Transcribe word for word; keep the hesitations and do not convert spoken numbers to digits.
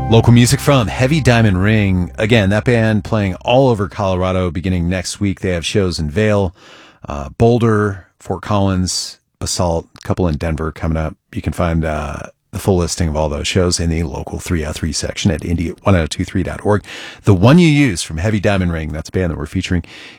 Local music from Heavy Diamond Ring. Again, that band playing all over Colorado beginning next week. They have shows in Vail, uh, Boulder, Fort Collins, Basalt, a couple in Denver coming up. You can find uh, the full listing of all those shows in the local three oh three section at indie ten twenty-three dot org. The one you use from Heavy Diamond Ring, that's a band that we're featuring,